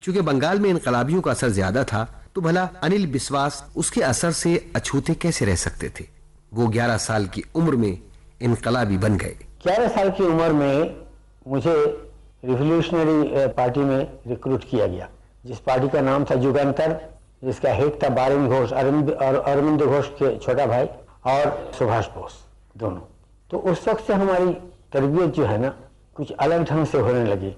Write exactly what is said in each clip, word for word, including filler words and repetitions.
चूंकि बंगाल में इनकलाबियों का असर ज्यादा था, तो भला अनिल बिस्वास उसके असर से अछूते कैसे रह सकते थे। वो ग्यारह साल की उम्र में इनकलाबी बन गए। ग्यारह साल की उम्र में मुझे रिवोल्यूशनरी पार्टी में रिक्रूट किया गया, जिस पार्टी का नाम था युगांतर, जिसका हेड था बारिन घोष, अरविंद और अरविंद घोष के छोटा भाई, और सुभाष बोस दोनों। तो उस वक्त से हमारी तरबियत जो है ना कुछ अलग ढंग से होने लगी,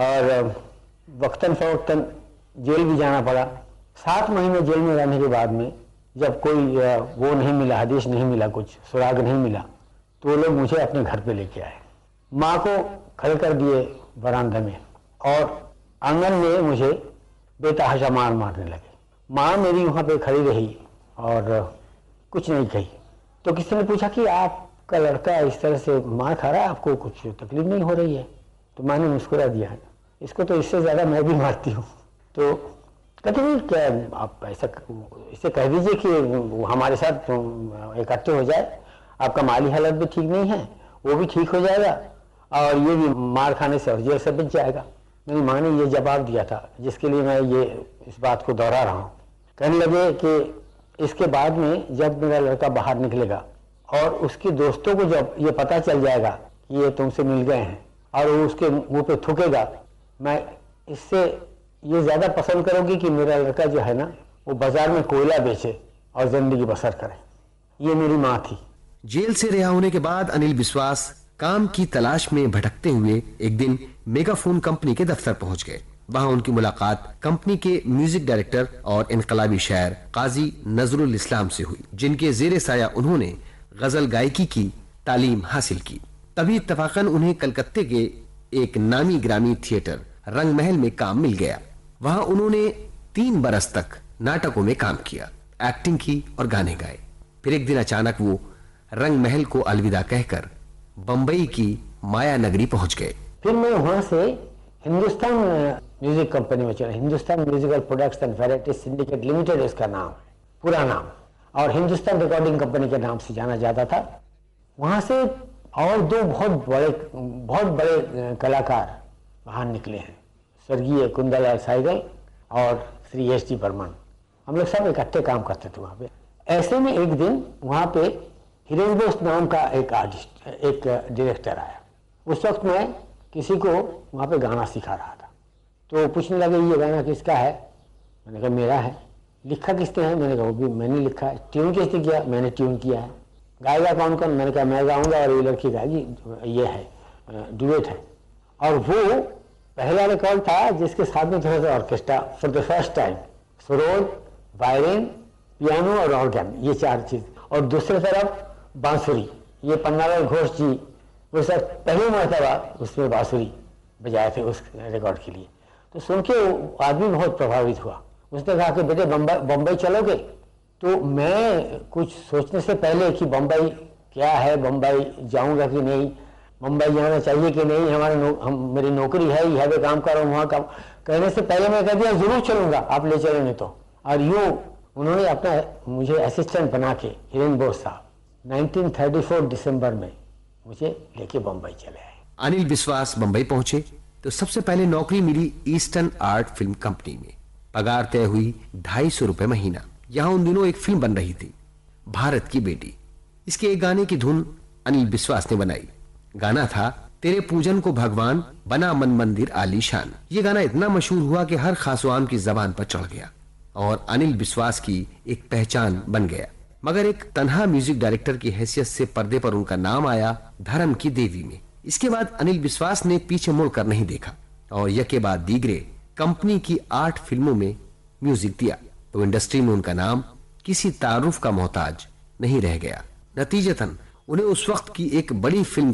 और वक्तन फवक्तन जेल भी जाना पड़ा। सात महीने जेल में रहने के बाद में जब कोई वो नहीं मिला, हदीस नहीं मिला, कुछ सुराग नहीं मिला, तो वो लोग मुझे अपने घर पे लेके आए। माँ को खड़े कर दिए बरामदा में, और आंगन में मुझे बेतहाशा मार मारने लगे। माँ मेरी वहाँ पे खड़ी रही और कुछ नहीं कही। तो किसी ने पूछा कि आपका लड़का इस तरह से मार खा रहा है, आपको कुछ तकलीफ नहीं हो रही है? तो मैंने मुस्कुरा दिया, है इसको तो इससे ज़्यादा मैं भी मारती हूँ। तो कहते नहीं क्या आप ऐसा इसे कह दीजिए कि वो हमारे साथ इकट्ठे हो जाए, आपका माली हालत भी ठीक नहीं है, वो भी ठीक हो जाएगा, और ये भी मार खाने से और जेल से बच जाएगा। मेरी माँ ने ये जवाब दिया था, जिसके लिए मैं ये इस बात को दोहरा रहा हूँ। कहने लगे कि इसके बाद में जब मेरा लड़का बाहर निकलेगा और उसके दोस्तों को जब ये पता चल जाएगा कि ये तुमसे मिल गए हैं और वो उसके मुंह पे थूकेगा, मैं इससे ये ज़्यादा पसंद करूँगी कि मेरा लड़का जो है ना वो बाजार में कोयला बेचे और ज़िंदगी बसर करे। ये मेरी माँ थी। जेल से रिहा होने के बाद अनिल बिस्वास काम की तलाश में भटकते हुए एक दिन मेगाफोन कंपनी के दफ्तर पहुंच गए। वहां उनकी मुलाकात कंपनी के म्यूजिक डायरेक्टर और इनकलाबी शायर काजी नजरुल इस्लाम से हुई, जिनके जेरे साया उन्होंने गजल गायकी की तालीम हासिल की। तभी इत्तफाकन उन्हें कलकत्ते के एक नामी ग्रामी थिएटर रंग महल में काम मिल गया। वहां उन्होंने तीन बरस तक नाटकों में काम किया, एक्टिंग की और गाने गाए। फिर एक दिन अचानक वो रंग महल को अलविदा कहकर बंबई की माया नगरी पहुंच गए। फिर मैं वहां से हिंदुस्तान म्यूजिक कंपनी में चला। Hindustan musical products and varieties syndicate limited इसका नाम, पूरा नाम, और हिंदुस्तान रिकॉर्डिंग कंपनी के नाम से जाना जाता था। वहां से और दो बहुत बड़े बहुत बड़े कलाकार बाहर निकले हैं, स्वर्गीय कुंदलाल साइगल और श्री एस डी बर्मन। हम लोग सब इकट्ठे काम करते थे वहाँ पे। ऐसे में एक दिन वहाँ पे हिरेन बोस नाम का एक आर्टिस्ट, एक डायरेक्टर आया। उस वक्त मैं किसी को वहाँ पे गाना सिखा रहा था, तो पूछने लगे ये गाना किसका है? मैंने कहा मेरा है। लिखा किसने है? मैंने कहा वो भी मैंने लिखा है। ट्यून किसने किया? मैंने ट्यून किया है। गाएगा कौन कौन? मैंने कहा मैं गाऊंगा और ये लड़की गाएगी, ये है डुएट है। और वो पहला रिकॉर्ड था जिसके साथ में थोड़ा सा orchestra for the first time, sarod, violin, piano और ऑर्गन, ये चार चीज। और दूसरी तरफ बांसुरी, ये पन्नालाल घोष जी वो सर पहली मरतबा उसमें बांसुरी बजाए थे उस रिकॉर्ड के लिए। तो सुन के आदमी बहुत प्रभावित हुआ। उसने कहा कि बेटे बम्बई बम्बई चलोगे? तो मैं कुछ सोचने से पहले कि बम्बई क्या है, बम्बई जाऊंगा कि नहीं, मुंबई जाना चाहिए कि नहीं, हमारे नो, हम मेरी नौकरी है, यहाँ पे काम कर रहा हूँ, वहाँ काम, कहने से पहले मैं कह दिया जरूर चलूंगा, आप ले चलेंगे तो। और यूँ उन्होंने अपना मुझे असिस्टेंट बना के हिरेन बोस साहब नाइनटीन थर्टी फोर दिसंबर में मुझे लेके बम्बई चले आए। अनिल बिस्वास बम्बई पहुंचे तो सबसे पहले नौकरी मिली ईस्टर्न आर्ट फिल्म कंपनी में। पगार तय हुई ढाई सौ रुपए महीना। यहाँ उन दिनों एक फिल्म बन रही थी, भारत की बेटी। इसके एक गाने की धुन अनिल बिस्वास ने बनाई। गाना था तेरे पूजन को भगवान बना मन मंदिर आलीशान। ये गाना इतना मशहूर हुआ कि हर खासवाम की जबान पर चढ़ गया और अनिल बिस्वास की एक पहचान बन गया। मगर एक तन्हा म्यूजिक डायरेक्टर की हैसियत से पर्दे पर उनका नाम आया धर्म की देवी में। इसके बाद अनिल बिस्वास ने पीछे मुड़कर नहीं देखा और यके बाद दीगरे कंपनी की आठ फिल्मों में म्यूजिक दिया, तो इंडस्ट्री में उनका नाम किसी तारुफ का मोहताज नहीं रह गया। नतीजतन उन्हें उस वक्त की एक बड़ी फिल्म